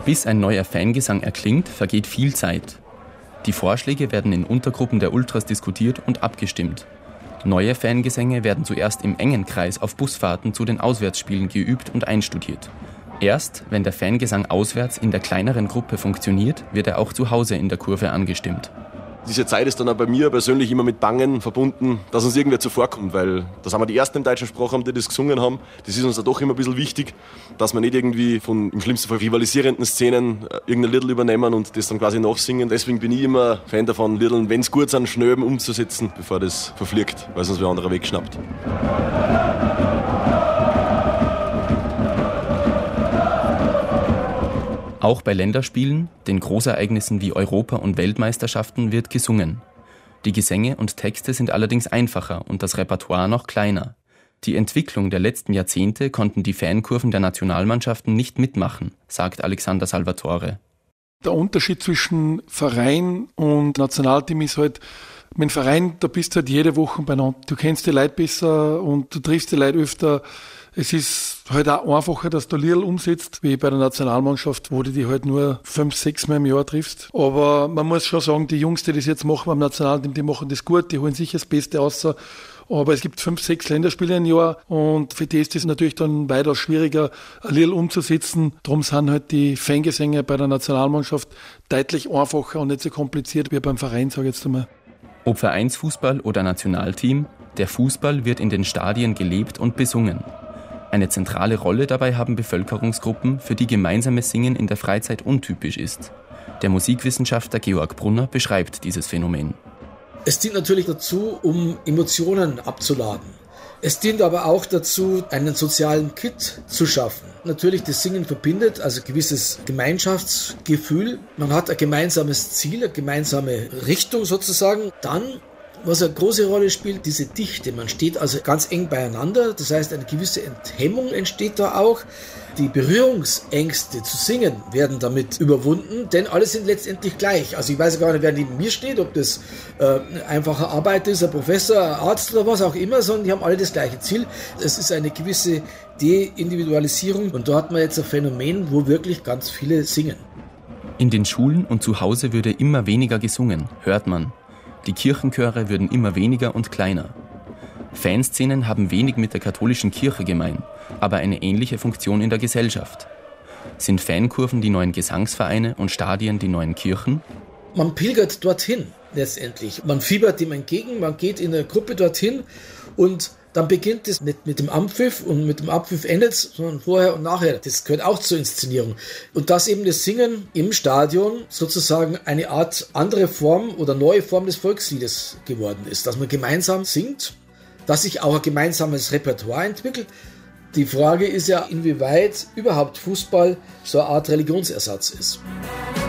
Bis ein neuer Fangesang erklingt, vergeht viel Zeit. Die Vorschläge werden in Untergruppen der Ultras diskutiert und abgestimmt. Neue Fangesänge werden zuerst im engen Kreis auf Busfahrten zu den Auswärtsspielen geübt und einstudiert. Erst, wenn der Fangesang auswärts in der kleineren Gruppe funktioniert, wird er auch zu Hause in der Kurve angestimmt. Diese Zeit ist dann auch bei mir persönlich immer mit Bangen verbunden, dass uns irgendwer zuvorkommt, weil da sind wir die Ersten im deutschen Sprachraum, die das gesungen haben. Das ist uns ja doch immer ein bisschen wichtig, dass wir nicht irgendwie von im schlimmsten Fall rivalisierenden Szenen irgendein Liedl übernehmen und das dann quasi nachsingen. Deswegen bin ich immer Fan davon, Liedln, wenn es gut sind, schnell umzusetzen, bevor das verfliegt, weil sonst wer anderer wegschnappt. Auch bei Länderspielen, den Großereignissen wie Europa- und Weltmeisterschaften wird gesungen. Die Gesänge und Texte sind allerdings einfacher und das Repertoire noch kleiner. Die Entwicklung der letzten Jahrzehnte konnten die Fankurven der Nationalmannschaften nicht mitmachen, sagt Alexander Salvatore. Der Unterschied zwischen Verein und Nationalteam ist halt, mit dem Verein, da bist du halt jede Woche beieinander. Du kennst die Leute besser und du triffst die Leute öfter. Es ist halt auch einfacher, dass du Liedl umsetzt, wie bei der Nationalmannschaft, wo du die halt nur 5, 6 Mal im Jahr triffst. Aber man muss schon sagen, die Jungs, die das jetzt machen beim Nationalteam, die machen das gut, die holen sicher das Beste raus. Aber es gibt 5, 6 Länderspiele im Jahr und für die ist es natürlich dann weitaus schwieriger, ein Liedl umzusetzen. Darum sind halt die Fangesänge bei der Nationalmannschaft deutlich einfacher und nicht so kompliziert wie beim Verein, sage ich jetzt einmal. Ob Vereinsfußball oder Nationalteam, der Fußball wird in den Stadien gelebt und besungen. Eine zentrale Rolle dabei haben Bevölkerungsgruppen, für die gemeinsames Singen in der Freizeit untypisch ist. Der Musikwissenschaftler Georg Brunner beschreibt dieses Phänomen. Es dient natürlich dazu, um Emotionen abzuladen. Es dient aber auch dazu, einen sozialen Kit zu schaffen. Natürlich, das Singen verbindet also ein gewisses Gemeinschaftsgefühl. Man hat ein gemeinsames Ziel, eine gemeinsame Richtung sozusagen. Dann, was eine große Rolle spielt, diese Dichte. Man steht also ganz eng beieinander. Das heißt, eine gewisse Enthemmung entsteht da auch. Die Berührungsängste zu singen werden damit überwunden, denn alle sind letztendlich gleich. Also ich weiß gar nicht, wer neben mir steht, ob das einfache Arbeit ist, ein Professor, ein Arzt oder was auch immer, sondern die haben alle das gleiche Ziel. Es ist eine gewisse Deindividualisierung und da hat man jetzt ein Phänomen, wo wirklich ganz viele singen. In den Schulen und zu Hause würde immer weniger gesungen, hört man. Die Kirchenchöre würden immer weniger und kleiner. Fanszenen haben wenig mit der katholischen Kirche gemein, aber eine ähnliche Funktion in der Gesellschaft. Sind Fankurven die neuen Gesangsvereine und Stadien die neuen Kirchen? Man pilgert dorthin letztendlich. Man fiebert dem entgegen, man geht in der Gruppe dorthin und dann beginnt es nicht mit dem Anpfiff und mit dem Abpfiff endet es, sondern vorher und nachher. Das gehört auch zur Inszenierung. Und dass eben das Singen im Stadion sozusagen eine Art andere Form oder neue Form des Volksliedes geworden ist. Dass man gemeinsam singt, dass sich auch ein gemeinsames Repertoire entwickelt. Die Frage ist ja, inwieweit überhaupt Fußball so eine Art Religionsersatz ist.